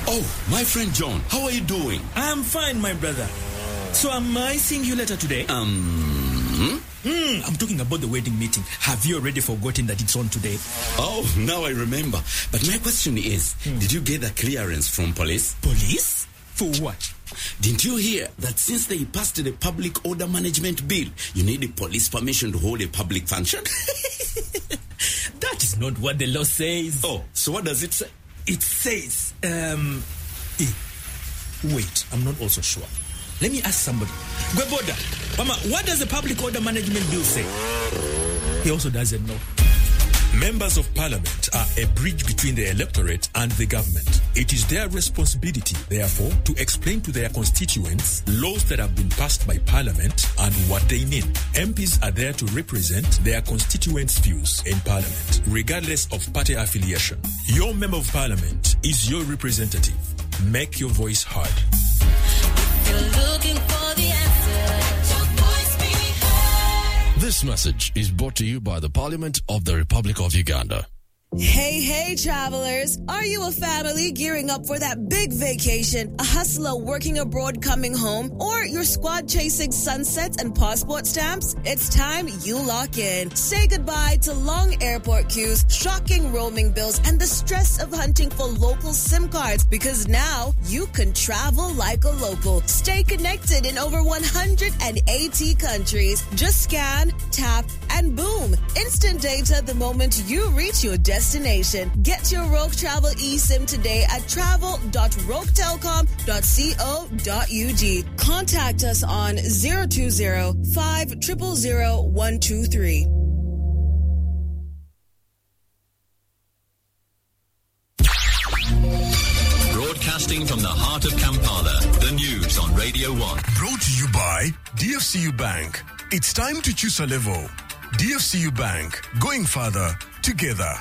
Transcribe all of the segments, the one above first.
Oh, my friend John, how are you doing? I'm fine, my brother. So am I seeing you later today? I'm talking about the wedding meeting. Have you already forgotten that it's on today? Oh, now I remember. But my question is, did you get the clearance from police? Police? For what? Didn't you hear that since they passed the Public Order Management Bill, you need a police permission to hold a public function? That is not what the law says. Oh, so what does it say? It says, wait, I'm not also sure. Let me ask somebody. Gweboda, Mama, what does the Public Order Management Bill say? He also doesn't know. Members of Parliament are a bridge between the electorate and the government. It is their responsibility, therefore, to explain to their constituents laws that have been passed by Parliament and what they mean. MPs are there to represent their constituents' views in Parliament, regardless of party affiliation. Your Member of Parliament is your representative. Make your voice heard. You're looking for the answer. Your voice be heard. This message is brought to you by the Parliament of the Republic of Uganda. Hey, travelers. Are you a family gearing up for that big vacation, a hustler working abroad coming home, or your squad chasing sunsets and passport stamps? It's time you lock in. Say goodbye to long airport queues, shocking roaming bills, and the stress of hunting for local SIM cards, because now you can travel like a local. Stay connected in over 180 countries. Just scan, tap, and boom. Instant data the moment you reach your destination. Get your Rogue Travel eSIM today at travel.roguetelcom.co.ug. Contact us on 020-5000123. Broadcasting from the heart of Kampala, the news on Radio 1. Brought to you by DFCU Bank. It's time to choose a level. DFCU Bank, going further together.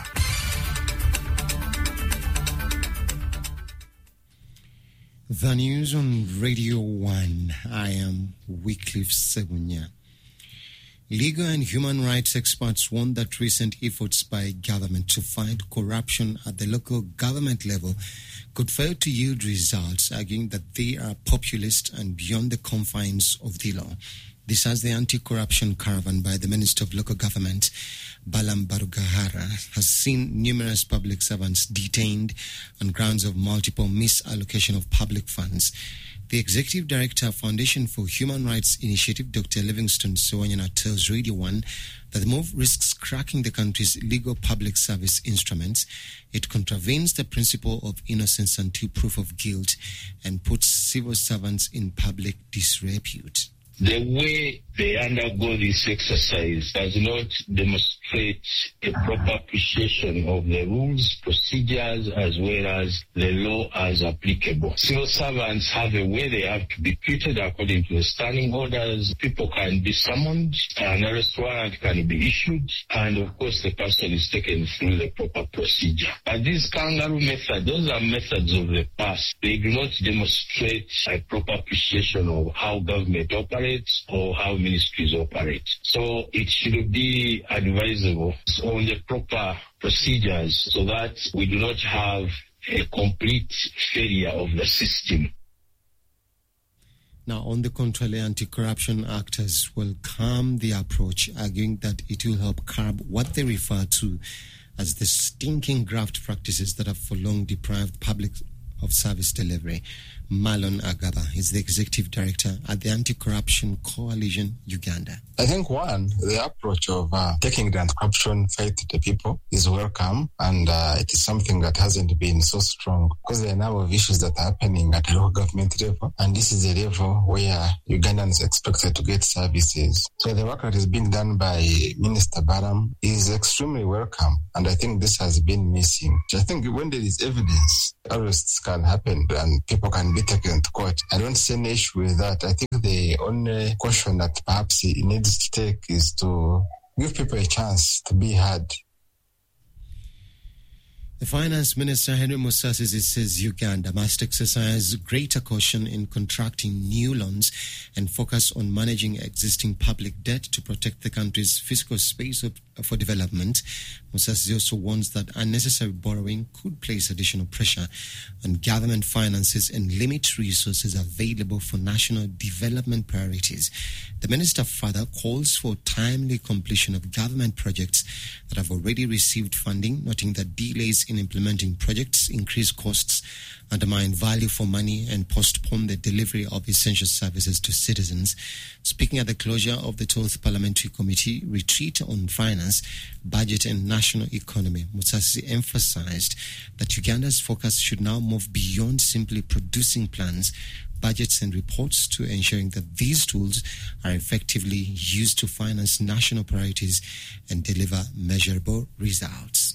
The news on Radio 1. I am Wycliffe Segunya. Legal and human rights experts warn that recent efforts by government to fight corruption at the local government level could fail to yield results, arguing that they are populist and beyond the confines of the law. This as the anti-corruption caravan by the Minister of Local Government, Balam Barugahara, has seen numerous public servants detained on grounds of multiple misallocation of public funds. The Executive Director, Foundation for Human Rights Initiative, Dr. Livingston Sewanyana, tells Radio 1 that the move risks cracking the country's legal public service instruments. It contravenes the principle of innocence until proof of guilt and puts civil servants in public disrepute. The way they undergo this exercise does not demonstrate a proper appreciation of the rules, procedures, as well as the law as applicable. Civil servants have a way they have to be treated according to the standing orders. People can be summoned, an arrest warrant can be issued, and of course the person is taken through the proper procedure. But these kangaroo methods, those are methods of the past. They do not demonstrate a proper appreciation of how government operates or how ministries operate. So it should be advisable on the proper procedures so that we do not have a complete failure of the system. Now, on the contrary, anti-corruption actors welcome the approach, arguing that it will help curb what they refer to as the stinking graft practices that have for long deprived public of service delivery. Marlon Agaba is the Executive Director at the Anti-Corruption Coalition, Uganda. I think, one, the approach of taking the anti-corruption fight to the people is welcome, and it is something that hasn't been so strong because there are a number of issues that are happening at the local government level, and this is a level where Ugandans are expected to get services. So the work that is being done by Minister Balam is extremely welcome, and I think this has been missing. I think when there is evidence, arrests can happen and people can be taken to court. I don't see any issue with that. I think the only caution that perhaps it needs to take is to give people a chance to be heard. The Finance Minister, Henry Musasizi, says Uganda must exercise greater caution in contracting new loans and focus on managing existing public debt to protect the country's fiscal space for development Musasi also warns that unnecessary borrowing could place additional pressure on government finances and limit resources available for national development priorities. The minister further calls for timely completion of government projects that have already received funding, noting that delays in implementing projects increase costs, undermine value for money, and postpone the delivery of essential services to citizens. Speaking at the closure of the 12th Parliamentary Committee retreat on finance, budget and national economy, Musasi emphasized that Uganda's focus should now move beyond simply producing plans, budgets and reports to ensuring that these tools are effectively used to finance national priorities and deliver measurable results.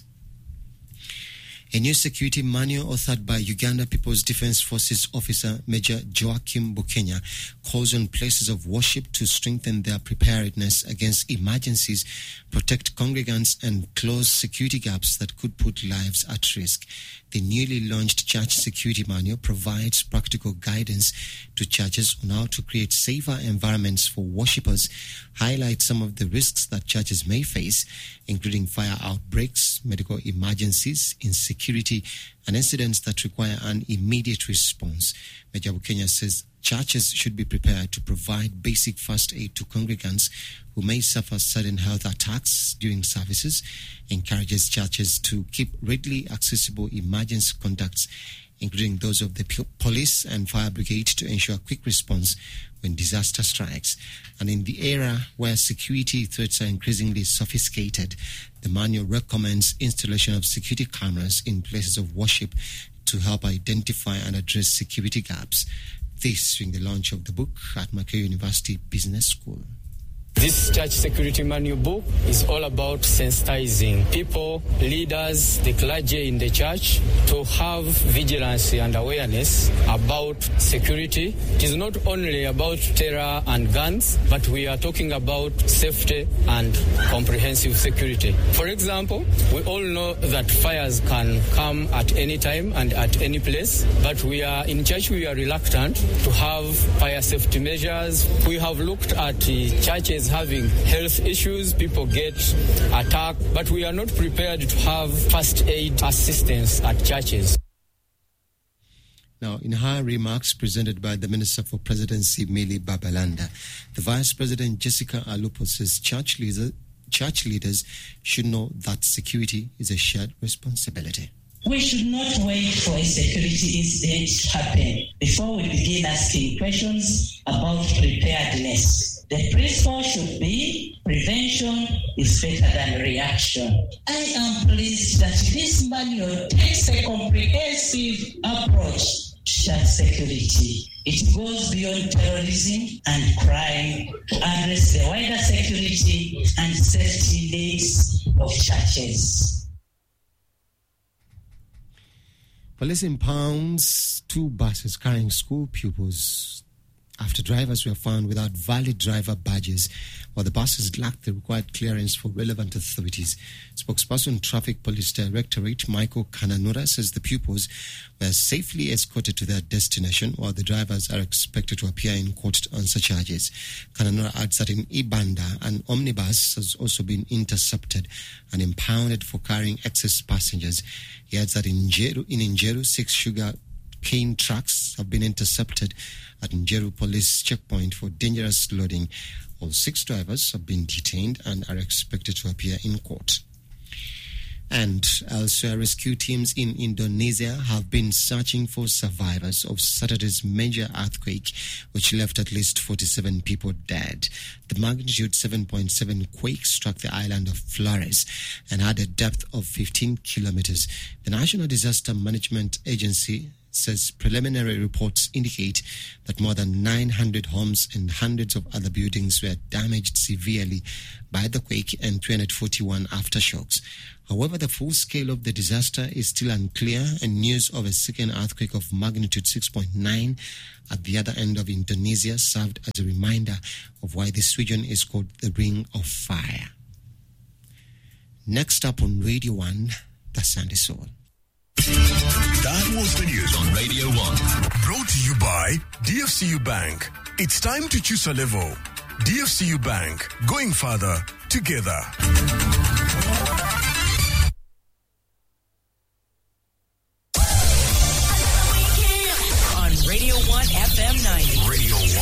A new security manual authored by Uganda People's Defence Forces officer Major Joachim Bukenya calls on places of worship to strengthen their preparedness against emergencies, protect congregants and close security gaps that could put lives at risk. The newly launched church security manual provides practical guidance to churches on how to create safer environments for worshippers, highlights some of the risks that churches may face, including fire outbreaks, medical emergencies, insecurity, and incidents that require an immediate response. Major Bukenya says churches should be prepared to provide basic first aid to congregants who may suffer sudden health attacks during services, encourages churches to keep readily accessible emergency contacts, including those of the police and fire brigade, to ensure quick response when disaster strikes. And in the era where security threats are increasingly sophisticated, the manual recommends installation of security cameras in places of worship to help identify and address security gaps. This during the launch of the book at Makerere University Business School. This church security manual book is all about sensitizing people, leaders, the clergy in the church to have vigilance and awareness about security. It is not only about terror and guns, but we are talking about safety and comprehensive security. For example, we all know that fires can come at any time and at any place, but we are in church, we are reluctant to have fire safety measures. We have looked at churches having health issues, people get attacked, but we are not prepared to have first aid assistance at churches. Now, in her remarks presented by the Minister for Presidency, Millie Babalanda, the Vice President, Jessica Alupo, says church leaders should know that security is a shared responsibility. We should not wait for a security incident to happen before we begin asking questions about preparedness. The principle should be prevention is better than reaction. I am pleased that this manual takes a comprehensive approach to church security. It goes beyond terrorism and crime to address the wider security and safety needs of churches. Police impounds 2 buses carrying school pupils after drivers were found without valid driver badges, while the buses lacked the required clearance for relevant authorities. Spokesperson Traffic Police Directorate Michael Kananura says the pupils were safely escorted to their destination, while the drivers are expected to appear in court to answer charges. Kananura adds that in Ibanda, an omnibus has also been intercepted and impounded for carrying excess passengers. He adds that in Njeru, 6 sugar cane trucks have been intercepted at Njeru Police Checkpoint for dangerous loading. All 6 drivers have been detained and are expected to appear in court. And elsewhere, rescue teams in Indonesia have been searching for survivors of Saturday's major earthquake, which left at least 47 people dead. The magnitude 7.7 quake struck the island of Flores and had a depth of 15 kilometers. The National Disaster Management Agency says preliminary reports indicate that more than 900 homes and hundreds of other buildings were damaged severely by the quake and 341 aftershocks. However, the full scale of the disaster is still unclear, and news of a second earthquake of magnitude 6.9 at the other end of Indonesia served as a reminder of why this region is called the Ring of Fire. Next up on Radio 1, the Sunday Soul. That was the news on Radio 1. Brought to you by DFCU Bank. It's time to choose a level. DFCU Bank, going further together. FM 90. Radio 1.